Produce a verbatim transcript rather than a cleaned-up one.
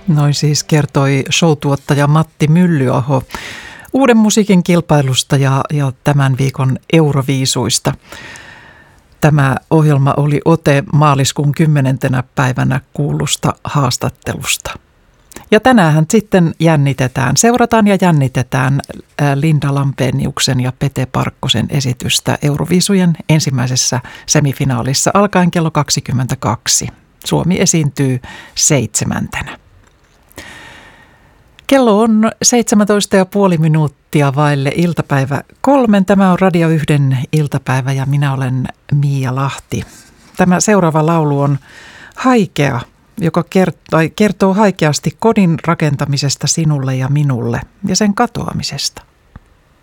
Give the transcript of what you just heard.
Noin siis kertoi showtuottaja Matti Myllyaho uuden musiikin kilpailusta ja, ja tämän viikon Euroviisuista. Tämä ohjelma oli ote maaliskuun kymmenentenä päivänä kuulusta haastattelusta. Ja tänään sitten jännitetään, seurataan ja jännitetään Linda Lampeniuksen ja Pete Parkkosen esitystä Euroviisujen ensimmäisessä semifinaalissa alkaen kello kaksikymmentäkaksi. Suomi esiintyy seitsemäntenä. Kello on seitsemäntoista ja puoli minuuttia vaille iltapäivä kolmen. Tämä on Radio yhden iltapäivä ja minä olen Miia Lahti. Tämä seuraava laulu on Haikea, joka kertoo, kertoo haikeasti kodin rakentamisesta sinulle ja minulle ja sen katoamisesta.